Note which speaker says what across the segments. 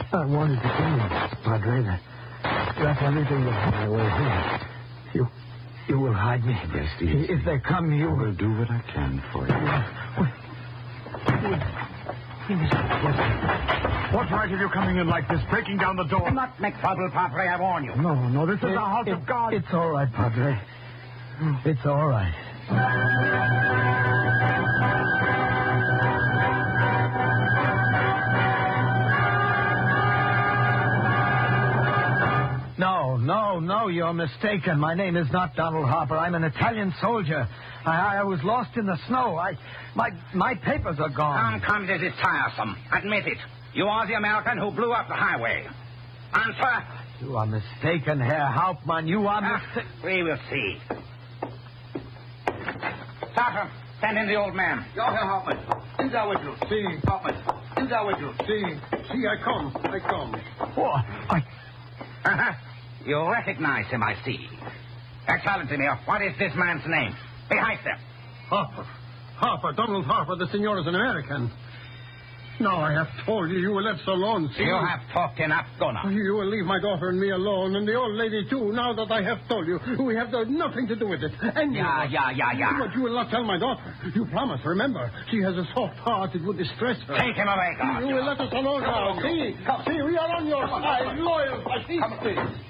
Speaker 1: I wanted to kill you, Padre. That's everything you had away here. You will hide me.
Speaker 2: Rest easy.
Speaker 1: If they come, you
Speaker 2: will do what I can for you.
Speaker 3: What right have you coming in like this, breaking down the door?
Speaker 4: Do not make trouble, Padre, I warn you.
Speaker 1: No,
Speaker 3: This is the house of God.
Speaker 1: It's all right, Padre. It's all right. No, you're mistaken. My name is not Donald Harper. I'm an Italian soldier. I was lost in the snow. My papers are gone.
Speaker 4: Come, this is tiresome. Admit it. You are the American who blew up the highway. Answer.
Speaker 1: You are mistaken, Herr Hauptmann. You are mistaken.
Speaker 4: We will see. Sergeant, send in the old man.
Speaker 5: Ja, Herr Hauptmann. In there with you.
Speaker 1: See.
Speaker 5: Hauptmann. In there with you.
Speaker 1: See, I come. Oh,
Speaker 4: You recognize him, I see. Excellency, what is this man's name? Behind them.
Speaker 5: Harper, Donald Harper, the senor is an American. Now I have told you will let us alone, see?
Speaker 4: You have talked enough, Gunnar.
Speaker 5: You will leave my daughter and me alone, and the old lady, too, now that I have told you. We have nothing to do with it. And
Speaker 4: Yeah.
Speaker 5: But you will not tell my daughter. You promised, remember. She has a soft heart. It would distress her.
Speaker 4: Take him away, guard.
Speaker 5: You will let us alone now. See, we are on your side. Loyal.
Speaker 4: Come.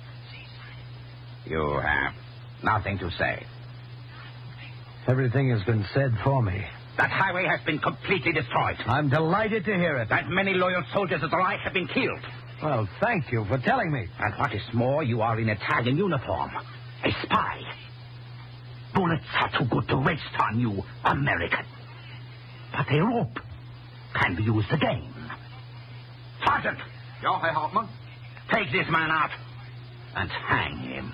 Speaker 4: You have nothing to say.
Speaker 1: everything has been said for me.
Speaker 4: That highway has been completely destroyed.
Speaker 1: I'm delighted to hear it.
Speaker 4: That many loyal soldiers as alive have been killed.
Speaker 1: Well, thank you for telling me.
Speaker 4: And what is more, you are in Italian uniform. A spy. Bullets are too good to waste on you, American. But a rope can be used again. Sergeant!
Speaker 5: Ja, Herr Hauptmann.
Speaker 4: Take this man out and hang him.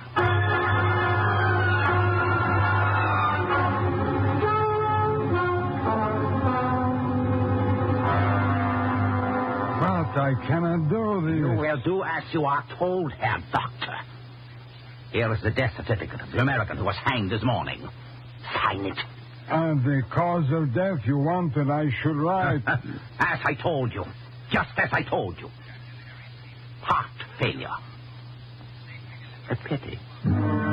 Speaker 3: But I cannot do this.
Speaker 4: You will do as you are told, Herr Doctor. Here is the death certificate of the American who was hanged this morning. Sign it.
Speaker 3: And the cause of death you wanted I should write.
Speaker 4: As I told you. Just as I told you. Heart failure. A pity.